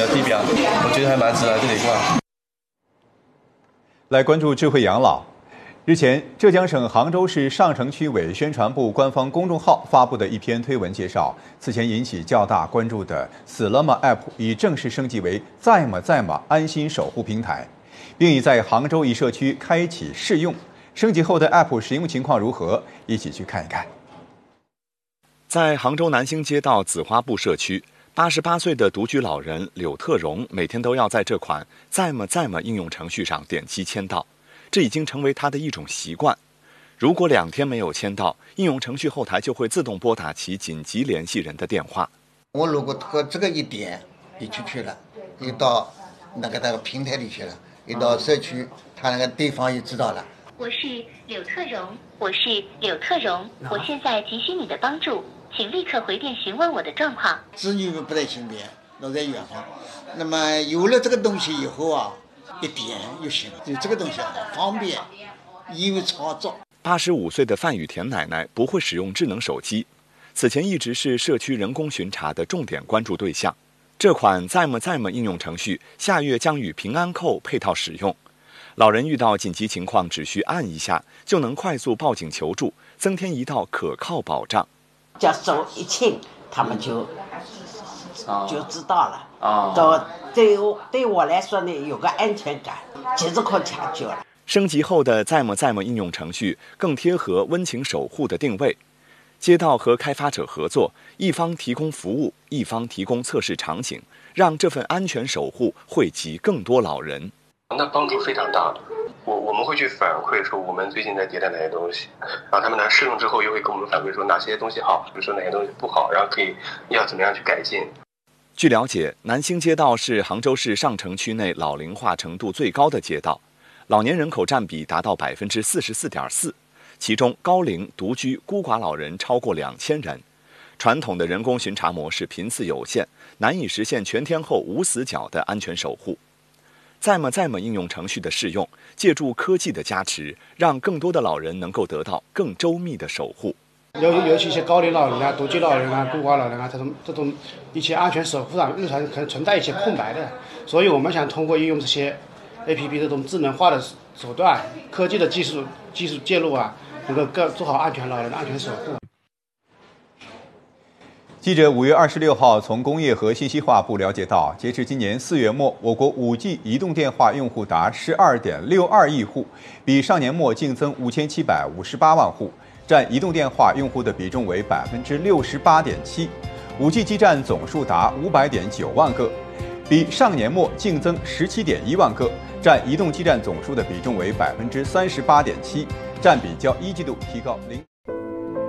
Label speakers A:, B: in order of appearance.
A: 的地标，我觉得还蛮值得来这里逛。
B: 来关注智慧养老。日前，浙江省杭州市上城区委宣传部官方公众号发布的一篇推文介绍，此前引起较大关注的死了吗 App 已正式升级为在吗安心守护平台，并已在杭州一社区开启试用。升级后的 App 使用情况如何？一起去看一看。
C: 在杭州南兴街道紫花埠社区，88岁的独居老人柳特荣每天都要在这款在吗应用程序上点击签到，这已经成为他的一种习惯。如果2天没有签到，应用程序后台就会自动拨打其紧急联系人的电话。
D: 我如果和这个一点，一去了，一到那个平台里去了，一到社区，他那个对方也知道了。
E: 我是柳特荣，我现在急需你的帮助，请立刻回电询问我的状况。子女们不在身边，都在远方。那么有了这个东西以后啊，一点就行了。就这个东西好方便，易于操作。
C: 85岁的范雨田奶奶不会使用智能手机，此前一直是社区人工巡查的重点关注对象。这款在吗应用程序下月将与平安扣配套使用。老人遇到紧急情况，只需按一下就能快速报警求助，增添一道可靠保障。
F: 叫手一轻，他们就知道了。对我来说呢，有个安全感，即时可抢救了。
C: 升级后的在吗应用程序更贴合温情守护的定位，街道和开发者合作，一方提供服务，一方提供测试场景，让这份安全守护惠及更多老人。
G: 那帮助非常大的，我们会去反馈说我们最近在迭代哪些东西，然后他们来试用之后又会跟我们反馈说哪些东西好，比如说哪些东西不好，然后要怎么样去改进。
C: 据了解，南兴街道是杭州市上城区内老龄化程度最高的街道，老年人口占比达到44.4%，其中高龄、独居、孤寡老人超过2000人。传统的人工巡查模式频次有限，难以实现全天候无死角的安全守护。在吗应用程序的适用，借助科技的加持，让更多的老人能够得到更周密的守护。
H: 尤其一些高龄老人啊、独居老人啊、孤寡老人啊，这种一些安全守护上日常可能存在一些空白的，所以我们想通过应用这些 APP 这种智能化的手段、科技的技术介入啊，能够做好安全老人的安全守护。
B: 记者5月26号从工业和信息化部了解到，截至今年4月末，我国5G 移动电话用户达12.62亿户，比上年末净增5758万户，占移动电话用户的比重为68.7%。5G 基站总数达500.9万个，比上年末净增17.1万个，占移动基站总数的比重为38.7%，占比较一季度提高0。